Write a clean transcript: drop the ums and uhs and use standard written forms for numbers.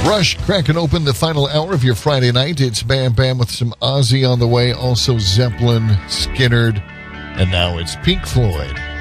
Rush cracking open the final hour of your Friday night. It's Bam Bam with some Ozzy on the way, also Zeppelin, Skynyrd, and now it's Pink Floyd.